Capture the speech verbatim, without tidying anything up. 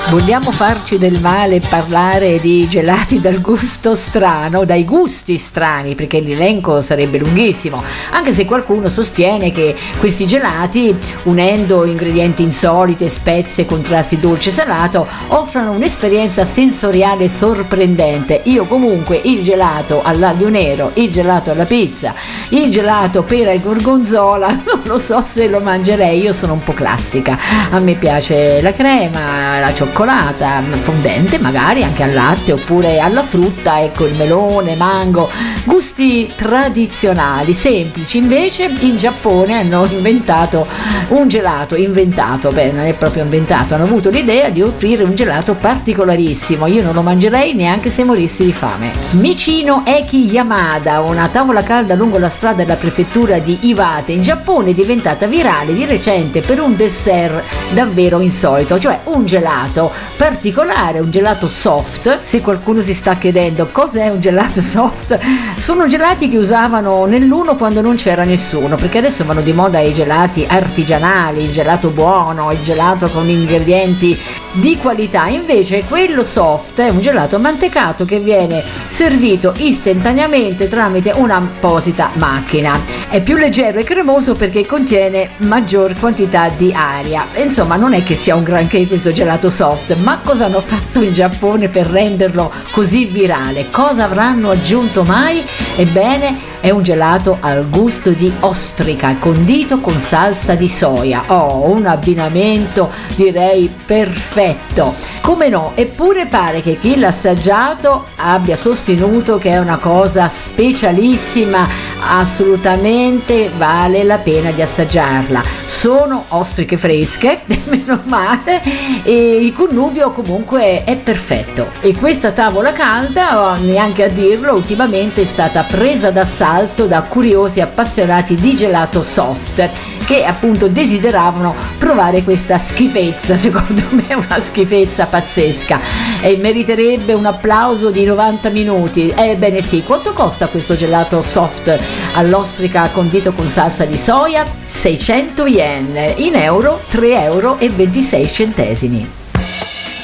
Vogliamo farci del male e parlare di gelati dal gusto strano, dai gusti strani, perché l'elenco sarebbe lunghissimo, anche se qualcuno sostiene che questi gelati, unendo ingredienti insoliti, spezie, contrasti dolce e salato, offrano un'esperienza sensoriale sorprendente. Io comunque il gelato all'aglio nero, il gelato alla pizza, il gelato pera e gorgonzola, non lo so se lo mangerei. Io sono un po' classica, a me piace la crema, la cioccolata fondente, magari anche al latte oppure alla frutta, ecco, il melone, mango, gusti tradizionali, semplici. Invece in Giappone hanno inventato un gelato, inventato, beh non è proprio inventato, hanno avuto l'idea di offrire un gelato particolarissimo. Io non lo mangerei neanche se morissi di fame. Michino Eki Yamada, una tavola calda lungo la strada della prefettura di Iwate in Giappone, è diventata virale di recente per un dessert davvero insolito, cioè un gelato particolare, un gelato soft. Se qualcuno si sta chiedendo cos'è un gelato soft, sono gelati che usavano nell'uno quando non c'era nessuno, perché adesso vanno di moda i gelati artigianali, il gelato buono, il gelato con ingredienti di qualità. Invece quello soft è un gelato mantecato che viene servito istantaneamente tramite un'apposita macchina. È più leggero e cremoso perché contiene maggior quantità di aria. Insomma, non è che sia un granché questo gelato soft, ma cosa hanno fatto in Giappone per renderlo così virale? Cosa avranno aggiunto mai? Ebbene, è un gelato al gusto di ostrica condito con salsa di soia. Oh, un abbinamento direi perfetto. Come no, eppure pare che chi l'ha assaggiato abbia sostenuto che è una cosa specialissima, assolutamente vale la pena di assaggiarla. Sono ostriche fresche, meno male, e il connubio comunque è perfetto. E questa tavola calda, neanche a dirlo, ultimamente è stata presa d'assalto da curiosi appassionati di gelato soft che appunto desideravano provare questa schifezza. Secondo me è una schifezza pazzesca e meriterebbe un applauso di novanta minuti. Ebbene sì, quanto costa questo gelato soft all'ostrica condito con salsa di soia? seicento yen, in euro tre euro e ventisei centesimi.